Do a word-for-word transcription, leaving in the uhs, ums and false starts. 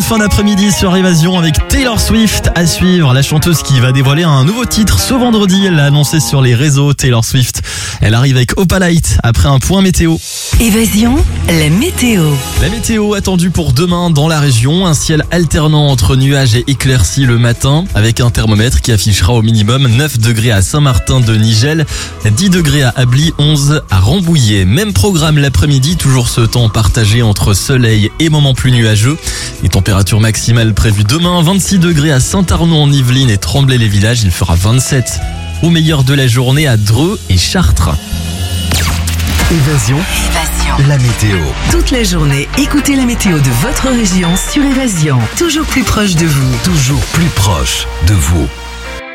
fin d'après-midi sur Évasion avec Taylor Swift à suivre. La chanteuse qui va dévoiler un nouveau titre ce vendredi. Elle l'a annoncé sur les réseaux. Taylor Swift, elle arrive avec Opalite après un point météo. Évasion, la météo. La météo attendue pour demain dans la région. Un ciel alternant entre nuages et éclaircies le matin avec un thermomètre qui affichera au minimum neuf degrés à Saint-Martin-de-Nigel, dix degrés à Ably, onze à Rambouillet. Même programme l'après-midi, toujours ce temps partagé entre soleil et moments plus nuageux. Les températures maximales prévues demain, vingt-six degrés à Saint-Arnaud en Yvelines et Tremblay-les-Villages. Il fera vingt-sept au meilleur de la journée à Dreux et Chartres. Évasion, Évasion. la météo. Toute la journée, écoutez la météo de votre région sur Évasion. Toujours plus proche de vous. Toujours plus proche de vous.